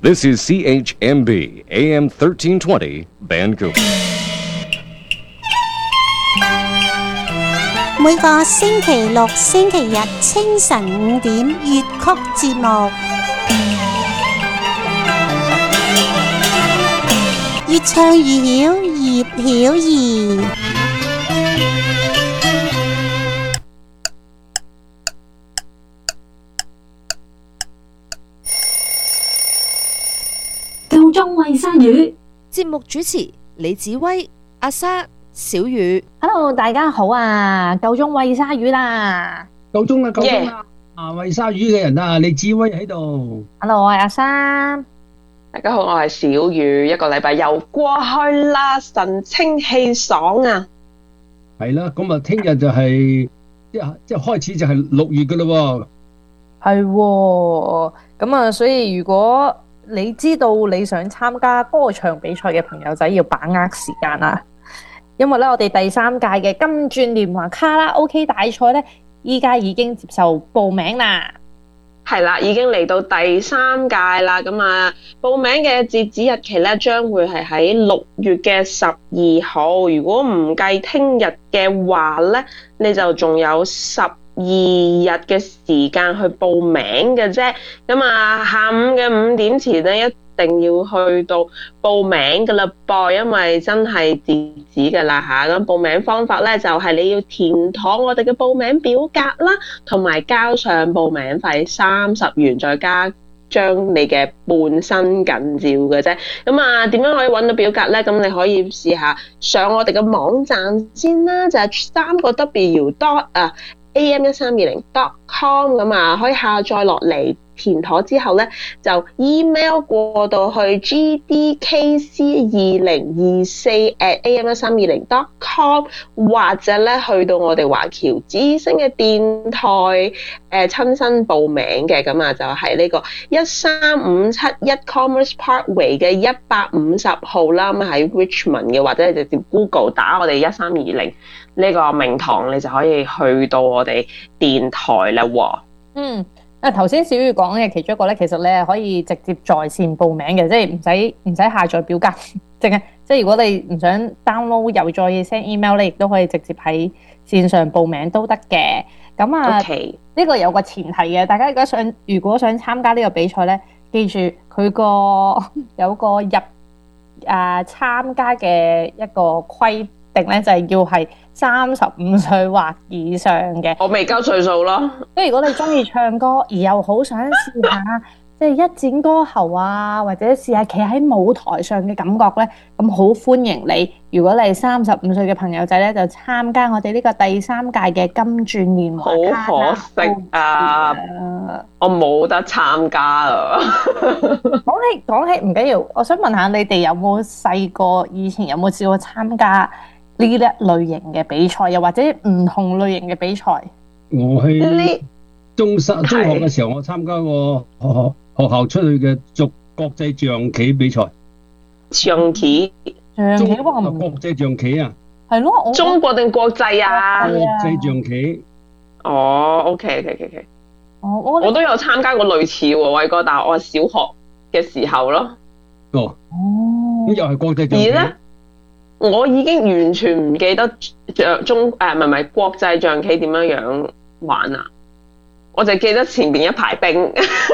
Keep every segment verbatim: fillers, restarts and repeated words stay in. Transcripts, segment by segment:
This is C H M B A M thirteen twenty Vancouver。 每個星期六、星期日清晨五點粵曲節目，越唱越曉，葉曉儀。 夠鐘喂鯊魚， 節目主持李子威、阿莎、小雨。 Hello， 大家好啊！夠鐘喂鯊魚啦！ 夠鐘啦，夠鐘啦！啊，喂鯊魚嘅人啊，李子威喺度。 Hello， 我係阿莎。 大家好，我係小雨。一個禮拜又過去啦，神清氣爽啊！ 係啦，咁啊，聽日就係即係即係開始就係六月噶啦。 係喎，咁啊，所以如果你知道你想參加歌唱比賽嘅朋友仔，要把握時間啦。因為咧，我哋第三屆嘅金鑽聯華卡拉 OK 大賽咧，依家已經接受報名啦。 係啦，已經嚟到第三屆啦。咁啊，報名嘅截止日期咧，將會係喺六月嘅十二號。如果唔計聽日嘅話咧，你就仲有十二日嘅時間去報名嘅啫。咁啊，下午嘅五點前咧，一定要去到報名噶啦噃，因為真係截止噶啦吓。咁報名方法咧，就係你要填妥我哋嘅報名表格啦，同埋交上報名費三十元，再加張你嘅半身近照嘅啫。咁啊，點樣可以揾到表格咧？咁你可以試下上我哋嘅網站先啦，就係三個 W dot 啊 A M 一三二零 dot com 咁啊，可以下載落嚟。填妥之後咧，就 email 過到去 G D K C 二零二四 at A M 一三二零 dot com， 或者咧去到我哋華僑之聲嘅電台誒、呃、親身報名嘅。咁啊就係呢個一三五七一 Commerce Parkway 嘅一百五十號啦。咁喺 Richmond 嘅，或者你直接 Google 打我哋一三二零呢個名堂，你就可以去到我哋電台啦喎。 嗯。啊，頭先小雨講嘅其中一個咧，其實你係可以直接在線報名嘅，即係唔使唔使下載表格，淨係即係如果你唔想 download 又再 send email 咧，亦都可以直接喺線上報名都得嘅。咁啊，呢 Okay. 個有個前提嘅，大家如果想如果想參加呢個比賽咧，記住佢個有個入啊參加嘅一個規定咧，就係要係三十五歲或以上嘅。 我未夠歲數咯。 即係如果你中意唱歌，而又好想試下，即係一展歌喉啊，或者試下企喺舞台上嘅感覺咧，咁好歡迎你。如果你係三十五歲嘅朋友仔咧，就參加我哋呢個第三屆嘅金鑽聯華卡拉。 好可惜啊！我冇得參加啊！ 講起講起唔緊要，我想問下你哋有冇細個以前有冇試過參加呢一類型嘅比賽，又或者唔同類型嘅比賽？ 我喺中三你中學嘅時候，我參加過學校學校出去嘅逐國際象棋比賽。 象棋， 象棋中我唔國際象棋啊， 係咯，我中國定國際啊？ 國際象棋。 哦，OK，OK，OK， 我我我都有參加過類似喎，偉哥，但係我係小學嘅時候咯。 哦， 哦， 咁又係國際象棋。 而咧，我已經完全唔記得象中誒，唔係唔係國際象棋點樣樣玩啊！我就記得前邊一排兵。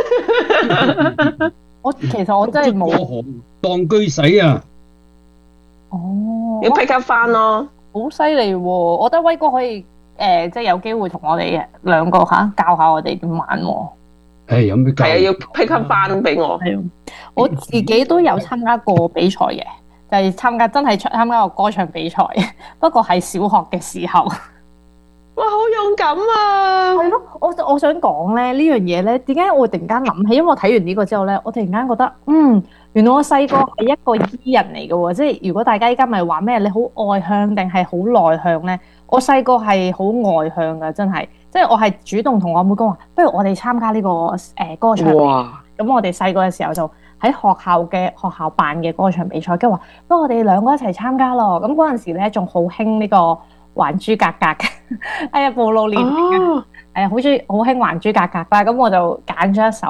我其實我真係冇。 過河當居使啊！ 哦， 要 pick up 翻咯。 好犀利喎！我覺得威哥可以誒、呃，即係有機會同我哋兩個嚇教下我哋點玩喎。 誒，有咩教？ 係啊，要 pick up 翻俾我。 係啊，我自己都有參加過比賽嘅，就係、是、參加真係參加過歌唱比賽，不過係小學嘅時候。 哇，好勇敢啊！ 係咯，我我想講咧呢樣嘢咧，點解我會突然間諗起？因為我睇完呢個之後咧，我突然間覺得，嗯，原來我細個係一個 E 人嚟嘅喎，即係如果大家依家咪話咩，你好外向定係好內向咧？我細個係好外向㗎，真係，即係我係主動同我妹講話，不如我哋參加呢、這個誒、呃、歌唱比賽。 哇！ 咁我哋細個嘅時候就喺學校嘅學校辦嘅歌唱比賽，跟住話，不如我哋兩個一齊參加咯。咁嗰陣時咧仲好興呢個還珠格格嘅，哎呀暴露年齡啊！誒好中意好興還珠格格啦，咁我就揀咗一首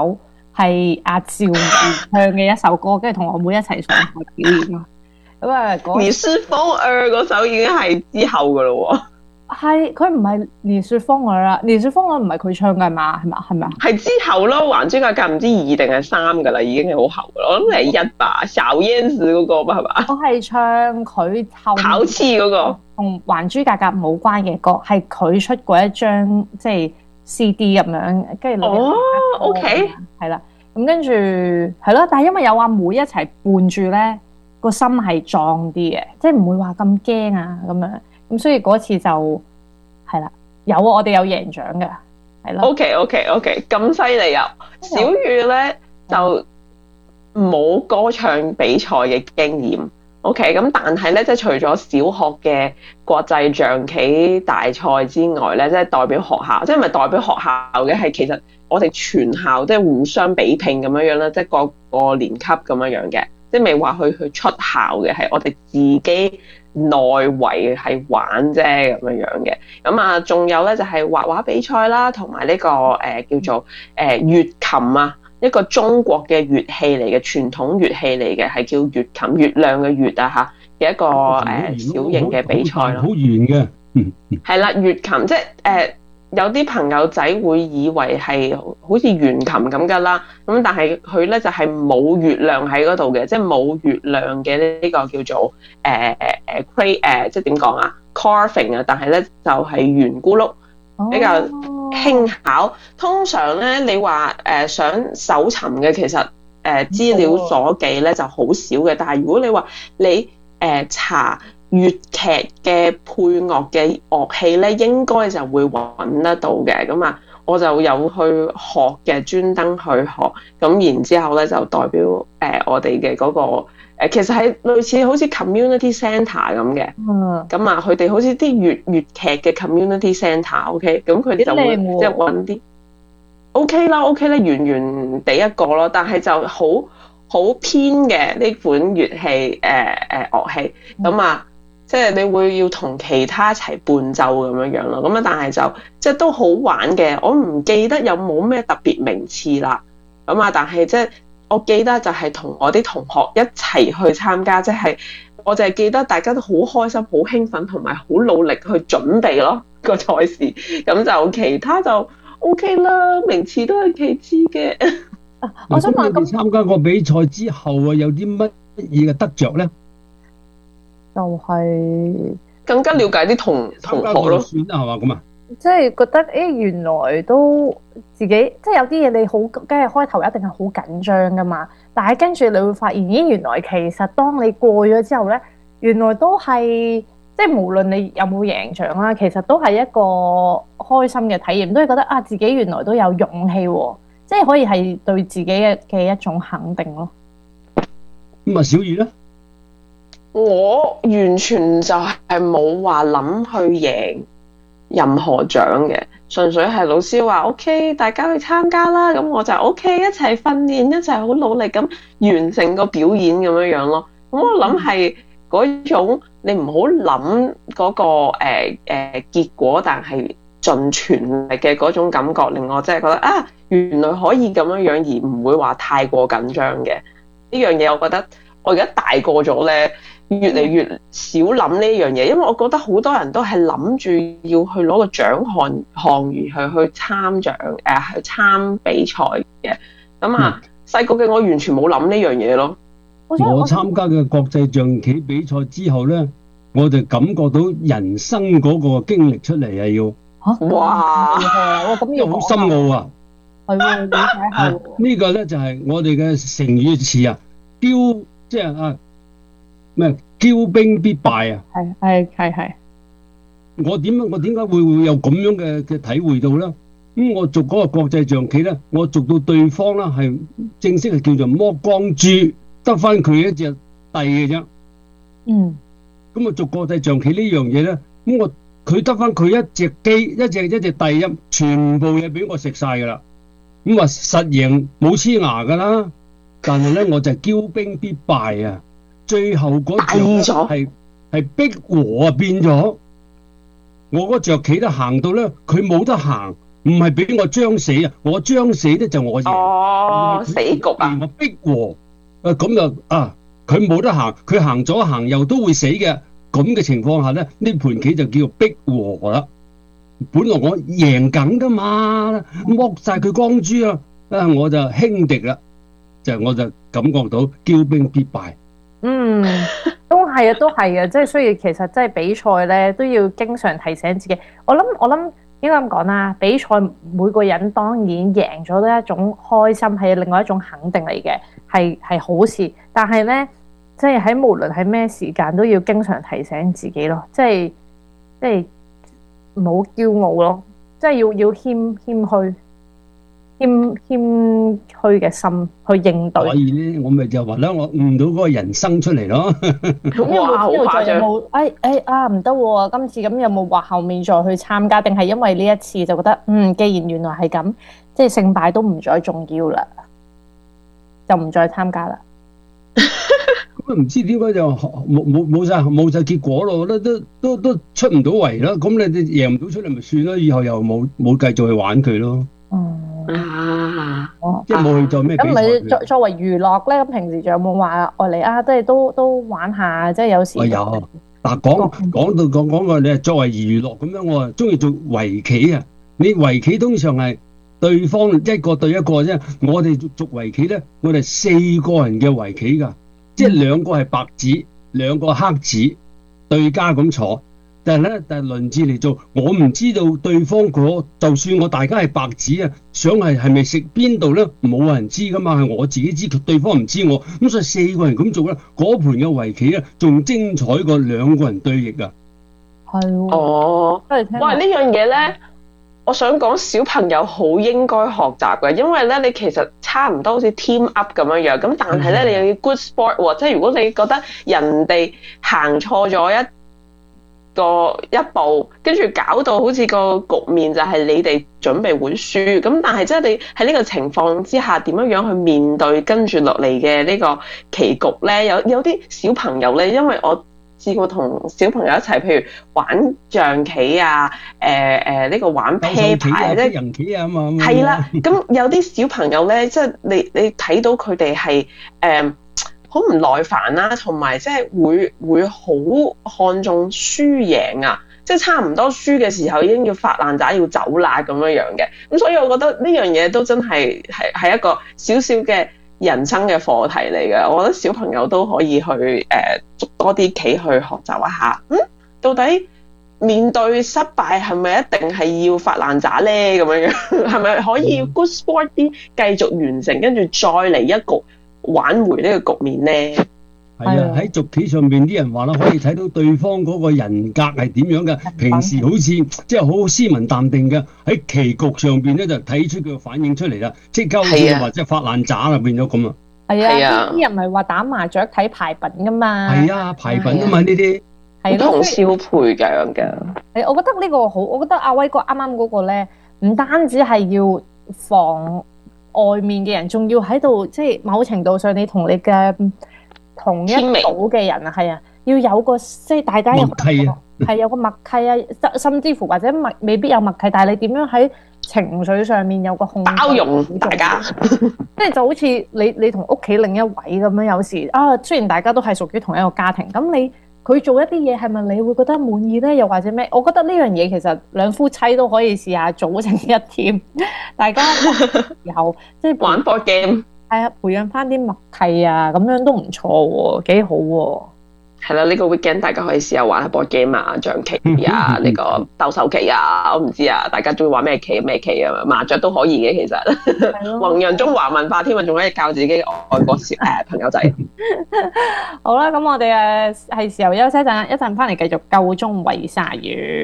係阿趙薇唱嘅一首歌，跟住同我妹一齊上台表演咯。咁啊，嗰你是風兒嗰首已經係之後噶咯喎。 係佢唔係連雪風兒啦，連雪風兒唔係佢唱嘅係嘛？係嘛？係咪啊？ 係之後咯，《還珠格格》唔知二定係三噶啦，已經係好後噶啦。我諗係一吧，小燕子嗰個吧係嘛？ 我係唱佢後考次嗰個， 同《還珠格格》冇關嘅歌，係佢出過一張即係 C D 咁樣，跟住哦，OK， 係啦，咁跟住係咯，但係因為有阿妹一齊伴住咧，個心係壯啲嘅，即係唔會話咁驚啊咁樣。咁所以嗰次就係啦，有啊，我哋有贏獎嘅，係咯。 O K O K O K， 咁犀利啊！小雨咧就冇歌唱比賽嘅經驗。O K， 咁但係咧，即係除咗小學嘅國際象棋大賽之外咧，即係代表學校，即係唔係代表學校嘅，係其實我哋全校即係互相比拼咁樣樣啦，即係各個年級咁樣樣嘅，即係未話去去出校嘅，係我哋自己內圍係玩啫咁樣樣嘅。咁啊，仲有咧就係畫畫比賽啦，同埋呢個誒、呃、叫做誒月、呃、琴啊。一個中國嘅樂器嚟嘅，傳統樂器嚟嘅，係叫月琴，月亮嘅月啊嚇嘅一個誒、呃、小型嘅比賽咯。 好圓嘅，嗯， 係啦，月琴即係誒、呃、有啲朋友仔會以為係好似圓琴咁噶啦，咁但係佢咧就係、是、冇月亮喺嗰度嘅，即係冇月亮嘅呢個叫做誒誒誒 cra 誒即係點講啊 carving 啊，但係咧就係、是、圓咕碌比較輕巧。通常咧，你話誒、呃、想搜尋嘅其實誒、呃、資料所記咧就好少嘅。但係如果你話你誒、呃、查粵劇嘅配樂嘅樂器咧，應該就會揾得到嘅。咁啊，我就有去學嘅，專登去學。咁然之後咧，就代表誒、呃、我哋嘅嗰個。誒其實係類似好似 community centre 咁嘅，咁啊佢哋好似啲粵粵劇嘅 community centre，OK，咁佢哋就會即係揾啲 OK 啦，OK 啦，圓圓地一個咯，但係就好好偏嘅呢款樂器誒誒、呃、樂器，咁啊即係你會要同其他一齊伴奏咁樣樣咯，咁啊但係就即係都好玩嘅，我唔記得有冇咩特別名次啦，咁啊但係即係。我記得就係同我啲同學一齊去參加，即係我就係記得大家都好開心、好興奮，同埋好努力去準備咯個賽事。咁就其他就 OK 啦，名次都係其次嘅。 我想問， 咁你參加過比賽之後啊，有啲乜嘢嘅得着咧？ 就係更加了解啲同同學咯。 算啦，係嘛咁啊？ 即係覺得誒，原來都自己即係有啲嘢你好，梗係開頭一定係好緊張噶嘛。但係跟住你會發現，咦，原來其實當你過咗之後咧，原來都係即係無論你有冇贏獎啦，其實都係一個開心嘅體驗，都係覺得啊，自己原來都有勇氣喎，即係可以係對自己嘅嘅一種肯定咯。 咁啊，小雨咧， 我完全就係冇話諗去贏任何獎嘅，純粹係老師話 OK， 大家去參加啦，咁我就 OK 一齊訓練，一齊好努力咁完成個表演咁樣樣咯。咁我諗係嗰種你唔好諗嗰個誒誒、呃呃、結果，但係盡全力嘅嗰種感覺，令我真係覺得啊，原來可以咁樣樣而唔會話太過緊張嘅呢樣嘢。我覺得我而家大個咗咧。越嚟越少諗呢樣嘢，因為我覺得好多人都係諗住要去攞個獎項項而去去參獎誒、呃、去參比賽嘅。咁啊，細個嘅我完全冇諗呢樣嘢咯。 我參加嘅國際象棋比賽之後咧，我就感覺到人生嗰個經歷出嚟啊！要嚇哇， 咁要好深奧啊！ 係喎，理解下喎。 呢個咧就係我哋嘅成語詞啊，驕即係啊。咩？驕兵必敗啊！ 係係係係。 我點我點解會會有咁樣嘅嘅體會到咧？咁、嗯、我做嗰個國際象棋咧，我做到對方啦係正式係叫做剝光豬，得翻佢一隻帝嘅啫。嗯。咁我做國際象棋呢樣嘢咧，咁我佢得翻佢一隻機，一隻一隻帝音，全部嘢俾我食晒噶啦。咁話實贏冇黐牙噶啦，但係咧我就係驕兵必敗啊！最後嗰仗係係逼和啊，變咗我嗰隻棋都行到咧，佢冇得行， 唔係俾我將死啊！我將死咧就我贏。 哦，死局啊！ 我逼和，啊咁就啊，佢冇得行，佢行左行右都會死嘅。咁嘅情況下咧，呢盤棋就叫做逼和啦。本來我贏緊噶嘛，剝晒佢光珠啊，啊我就輕敵啦，就我就感覺到驕兵必敗。 嗯，都係啊，都係啊，即係所以其實即係比賽咧都要經常提醒自己。我諗我諗應該咁講啦，比賽每個人當然贏咗都係一種開心，係另外一種肯定嚟嘅，係係好事。但係咧，即係喺無論喺咩時間都要經常提醒自己咯，即係即係唔好驕傲咯，即係要要謙謙虛。謙謙虛嘅心去應對， 所以咧，我咪就話啦，我悟到嗰個人生出嚟咯。 咁有冇之後再有冇？誒誒啊，唔得喎！今次咁有冇話後面再去參加？定係因為呢一次就覺得嗯，既然原來係咁，即係勝敗都唔再重要啦，就唔再參加啦。 咁啊，唔知點解就冇冇冇晒冇晒結果咯？都都都都出唔到圍啦。咁你哋贏唔到出嚟咪算咯，以後又冇冇繼續去玩佢咯。 嗯啊， 即係冇去做咩比賽。 咁你作作為娛樂咧，咁平時仲有冇話愛嚟啊？即係都都玩下，即係有時。 我有嗱，講講到講講個你係作為娛樂咁樣，我啊中意做圍棋啊。你圍棋通常係對方一個對一個啫，我哋做圍棋咧，我哋四個人嘅圍棋噶，即係兩個係白紙，兩個黑紙對家咁坐。但係咧，但係輪至嚟做，我唔知道對方嗰，就算我大家係白紙啊，想係係咪食邊度咧，冇人知噶嘛，係我自己知，對方唔知我，咁所以四個人咁做咧，嗰盤嘅圍棋咧，仲精彩過兩個人對弈啊！ 係喎， 哦，哇！呢樣嘢咧，我想講小朋友好應該學習嘅，因為咧你其實差唔多好似 team up 咁樣樣，咁但係咧你又要 good sport 喎，即係如果你覺得人哋行錯咗一個一步，跟住搞到好似個局面就係你哋準備會輸，咁但係即係你喺呢個情況之下點樣樣去面對跟住落嚟嘅呢個棋局咧？有有啲小朋友咧，因為我試過同小朋友一齊，譬如玩象棋啊，誒誒呢個玩啤牌咧， 人棋啊嘛， 係啦，咁有啲小朋友咧，即係你你睇到佢哋係誒好唔耐煩啦，同埋即係會會好看重輸贏啊！即係差唔多輸嘅時候已經要發爛渣要走啦咁樣樣嘅，咁所以我覺得呢樣嘢都真係係係一個少少嘅人生嘅課題嚟嘅。我覺得小朋友都可以去誒捉多啲棋去學習一下。嗯，到底面對失敗係咪一定係要發爛渣咧？咁樣樣係咪可以 good sport 啲繼續完成，跟住再嚟一局？挽回呢個局面咧， 係啊！喺捉棋上邊啲人話啦，可以睇到對方嗰個人格係點樣嘅。平時好似即係好斯文淡定嘅，喺棋局上邊咧就睇出佢嘅反應出嚟啦，即刻好似話即係發爛渣啦，變咗咁啊！ 係啊！啲人咪話打麻雀睇牌品噶嘛？係啊，牌品啊嘛呢啲係同小配樣嘅。 係，我覺得呢個好，我覺得阿威哥啱啱嗰個咧，唔單止係要防外面嘅人，仲要喺度，即係某程度上，你同你嘅同一組嘅人啊，係啊，要有個即係大家有默契啊，係有個默契啊，甚至乎或者默未必有默契，但係你點樣喺情緒上面有個控制， 包容大家， 即係就好似你你同屋企另一位咁樣，有時啊，雖然大家都係屬於同一個家庭，咁你佢做一啲嘢係咪你會覺得滿意咧？又或者咩？我覺得呢樣嘢其實兩夫妻都可以試下組成一 team，大家然後即係玩 board game， 係啊，培養翻啲默契啊，咁樣都唔錯喎，幾好喎。 係啦，呢個 weekend 大家可以試下玩下 board game 啊、象棋啊、呢個鬥手棋啊，我唔知啊，大家中意玩咩棋咩棋啊，麻雀都可以嘅其實，弘揚中華文化添啊，仲可以教自己外國小誒朋友仔。 好啦，咁我哋誒係時候休息一陣，一陣翻嚟繼續夠鐘餵鯊魚。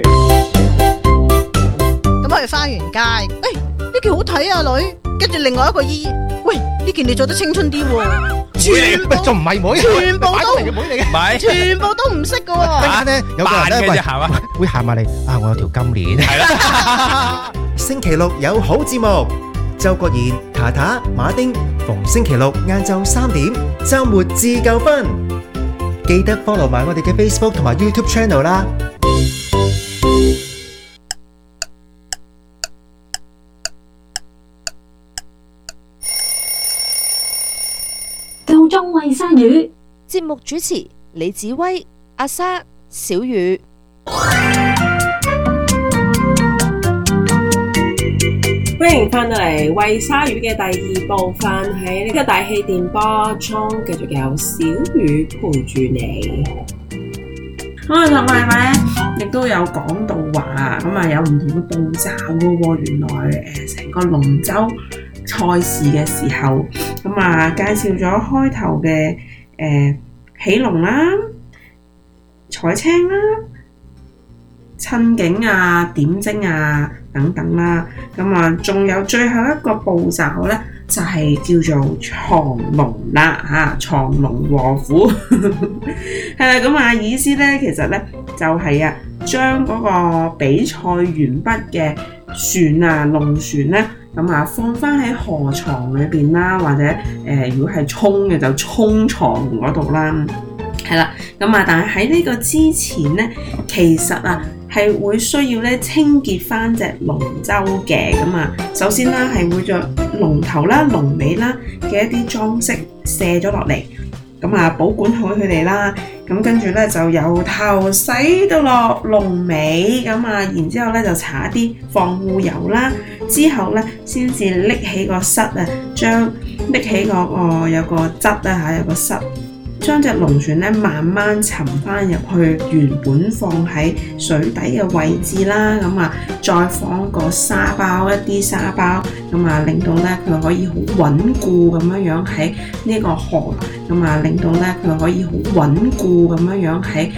咁去花園街，誒呢件好睇啊女，跟住另外一個姨，喂呢件你做得青春啲喎。全部仲唔係妹，全部都妹嚟嘅，全部都唔識嘅喎。陣間咧有個人咧會會行埋嚟啊！我有條金鏈，係啦。 星期六有好節目，周國賢、塔塔、馬丁，逢星期六晏晝三點，週末至夠分。記得 follow 埋我哋嘅 Facebook 同埋 YouTube channel 啦。 空中餵鯊魚。 節目主持李子威、阿莎、小雨。 歡迎翻到嚟餵鯊魚嘅第二部分，喺呢個大氣電波中繼續有小雨陪住你。咁啊，上個禮拜咧亦都有講到話，咁啊有唔同嘅步驟嘅喎。原來誒成個龍舟賽事嘅時候，咁啊介紹咗開頭嘅誒起龍啦、採青啦、趁景啊、點睛啊等等啦，咁啊仲有最後一個步驟咧，就係、是、叫做藏龍啦嚇，藏龍臥虎係啦，咁啊意思咧，其實咧就係、是、啊將嗰個比賽完畢嘅船啊龍船咧，咁啊放翻喺河床裏邊啦，或者誒、呃、如果係沖嘅就沖床嗰度啦，係啦，咁啊但係喺呢個之前咧，其實啊係會需要咧清潔翻隻龍舟嘅，咁啊首先啦係會將龍頭啦、龍尾啦嘅一啲裝飾卸咗落嚟，咁啊保管好佢哋啦，咁跟住咧就由頭洗到落龍尾，咁啊然之後咧就搽啲防護油啦，之後咧先至拎起個塞啊，將拎起嗰個有個質啦嚇，有個塞。將隻龍船咧慢慢沉翻入去原本放喺水底嘅位置啦，咁啊再放個沙包，一啲沙包，咁啊令到咧佢可以好穩固咁樣樣喺呢個河，咁啊令到咧佢可以好穩固咁樣樣喺